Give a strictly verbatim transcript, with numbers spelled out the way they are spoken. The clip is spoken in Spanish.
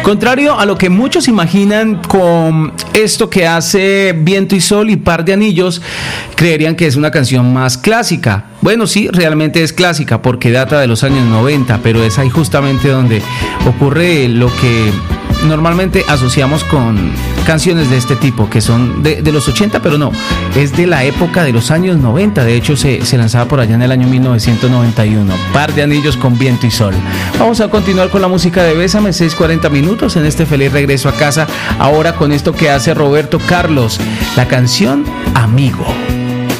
Contrario a lo que muchos imaginan con esto que hace Viento y Sol y Par de Anillos, creerían que es una canción más clásica. Bueno, sí, realmente es clásica porque data de los años noventa, pero es ahí justamente donde ocurre lo que normalmente asociamos con canciones de este tipo, que son de, de los ochenta, pero no, es de la época de los años noventa. De hecho, se, se lanzaba por allá en el año mil novecientos noventa y uno. Par de Anillos con Viento y Sol. Vamos a continuar con la música de Bésame, seis cuarenta minutos en este feliz regreso a casa. Ahora con esto que hace Roberto Carlos, la canción Amigo.